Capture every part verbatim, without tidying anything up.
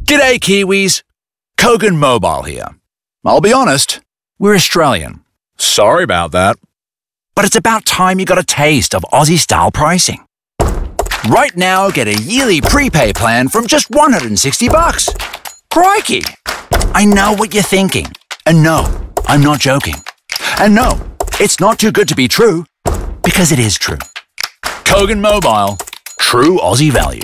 G'day Kiwis, Kogan Mobile here. I'll be honest, we're Australian. Sorry about that. But it's about time you got a taste of Aussie-style pricing. Right now, get a yearly prepay plan from just one hundred sixty bucks. Crikey! I know what you're thinking. And no, I'm not joking. And no, it's not too good to be true, because it is true. Kogan Mobile, true Aussie value.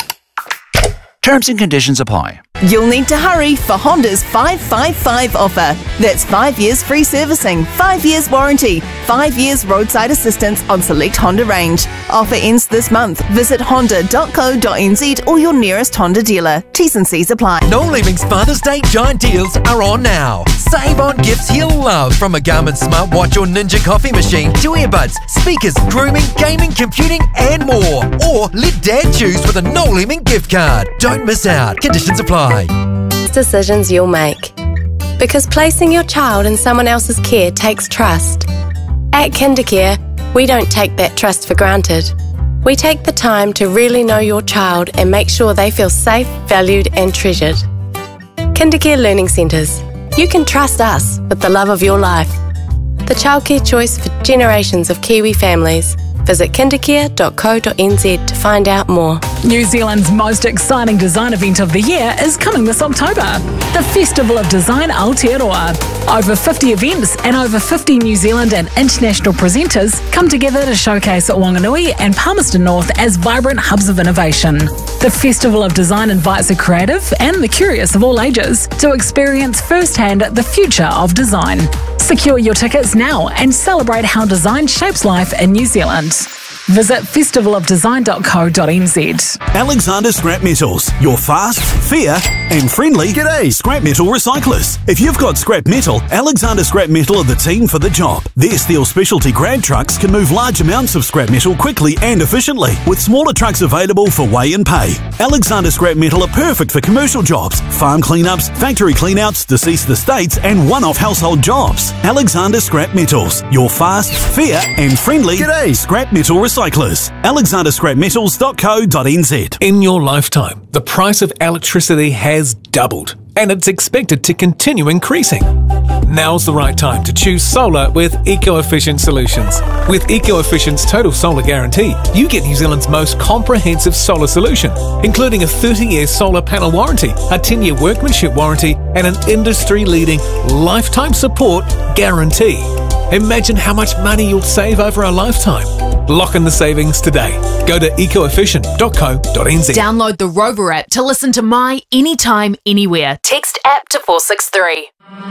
Terms and conditions apply. You'll need to hurry for Honda's five five five offer. That's five years free servicing, five years warranty, five years roadside assistance on select Honda range. Offer ends this month. Visit honda dot co dot n z or your nearest Honda dealer. T's and C's apply. No Living's Father's Day giant deals are on now. Save on gifts he'll love, from a Garmin smartwatch or Ninja coffee machine to earbuds, speakers, grooming, gaming, computing and more. Or let Dad choose with a No Living gift card. Don't miss out. Conditions apply. Decisions you'll make. Because placing your child in someone else's care takes trust. At KinderCare, we don't take that trust for granted. We take the time to really know your child and make sure they feel safe, valued and treasured. KinderCare Learning Centres. You can trust us with the love of your life. The childcare choice for generations of Kiwi families. Visit kindercare dot co dot n z to find out more. New Zealand's most exciting design event of the year is coming this October, the Festival of Design Aotearoa. Over fifty events and over fifty New Zealand and international presenters come together to showcase Wanganui and Palmerston North as vibrant hubs of innovation. The Festival of Design invites the creative and the curious of all ages to experience firsthand the future of design. Secure your tickets now and celebrate how design shapes life in New Zealand. Visit festival of design dot co dot n z. Alexander Scrap Metals. You're fast, fair and friendly. G'day, scrap metal recyclers. If you've got scrap metal, Alexander Scrap Metal are the team for the job. Their steel specialty grab trucks can move large amounts of scrap metal quickly and efficiently, with smaller trucks available for weigh and pay. Alexander Scrap Metal are perfect for commercial jobs, farm cleanups, factory cleanouts, deceased estates and one-off household jobs. Alexander Scrap Metals. You're fast, fair and friendly. G'day, scrap metal recyclers. Recyclers. alexander scrap metals dot co dot n z. In your lifetime, the price of electricity has doubled, and it's expected to continue increasing. Now's the right time to choose solar with Eco-Efficient Solutions. With Eco-Efficient's Total Solar Guarantee, you get New Zealand's most comprehensive solar solution, including a thirty-year solar panel warranty, a ten-year workmanship warranty, and an industry-leading lifetime support guarantee. Imagine how much money you'll save over a lifetime. Lock in the savings today. Go to eco efficient dot co dot n z. Download the Rover app to listen to My Anytime, Anywhere. Text app to four six three.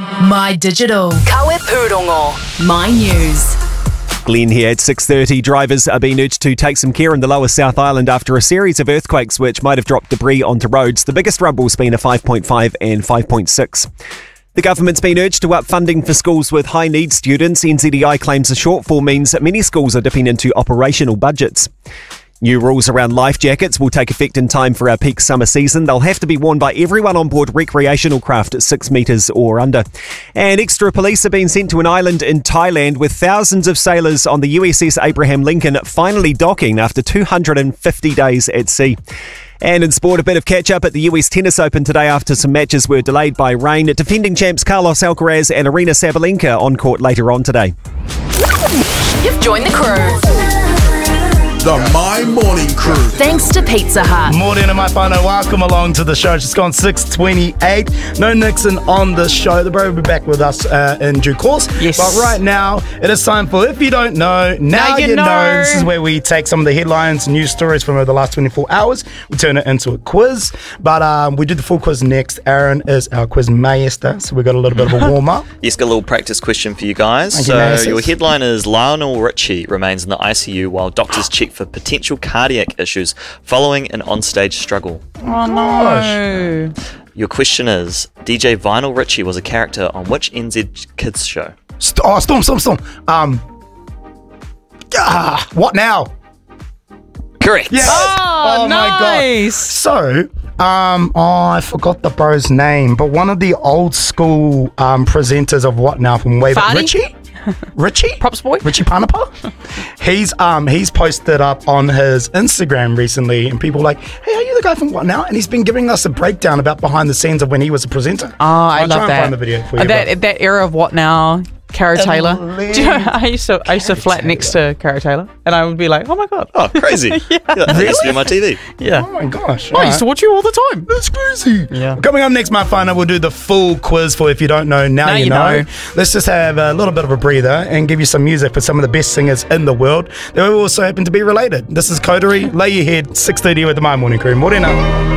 My Digital. Kawe Pūrongo. My News. Glenn here at six thirty. Drivers are being urged to take some care in the lower South Island after a series of earthquakes which might have dropped debris onto roads. The biggest rumble's been a five point five and five point six. The government's been urged to up funding for schools with high needs students. N Z D I claims the shortfall means that many schools are dipping into operational budgets. New rules around life jackets will take effect in time for our peak summer season. They'll have to be worn by everyone on board recreational craft at six metres or under. And extra police have been sent to an island in Thailand, with thousands of sailors on the U S S Abraham Lincoln finally docking after two hundred fifty days at sea. And in sport, a bit of catch-up at the U S Tennis Open today after some matches were delayed by rain. Defending champs Carlos Alcaraz and Aryna Sabalenka on court later on today. You've joined the crew. The My Morning Crew. Thanks to Pizza Hut. Morning, my whānau. Welcome along to the show. It's just gone six twenty-eight. No Nixon on the show. The bro will be back with us uh, in due course. Yes. But right now, it is time for If You Don't Know, Now, now you, you know. know. This is where we take some of the headlines, news stories from over the last twenty-four hours. We turn it into a quiz. But um, we do the full quiz next. Aaron is our quiz master, so we got a little bit of a warm-up. Yes, got a little practice question for you guys. Thank so you, your headline is Lionel Richie remains in the I C U while doctors check for potential cardiac issues following an onstage struggle. Oh no. Your question is, D J Vinyl Richie was a character on which N Z kids show? St- oh, Storm, Storm, Storm. Um, ah, what now? Correct. Yes. Oh, oh my nice. God. So, um, oh, I forgot the bro's name, but one of the old school um, presenters of What Now from way back. Farty? Richie? Richie? Props boy? Richie Panapa? he's um he's posted up on his Instagram recently, and people were like, hey, are you the guy from What Now? And he's been giving us a breakdown about behind the scenes of when he was a presenter. Oh, I I'll love try and that. find the video for you, Uh, that, that era of What Now? Cara Taylor. Do you know, I used to I used to flat next to Cara Taylor, and I would be like, oh my god. Oh, crazy. yeah. yeah that used to be on my T V. Yeah. Oh my gosh. I used to watch you all the time. That's crazy. Yeah. Coming up next, my final, we'll do the full quiz for If You Don't Know, Now, Now you, You know. Know. Let's just have a little bit of a breather and give you some music for some of the best singers in the world. They also happen to be related. This is Coterie. Lay your head, six thirty with the My Morning Crew. Morena.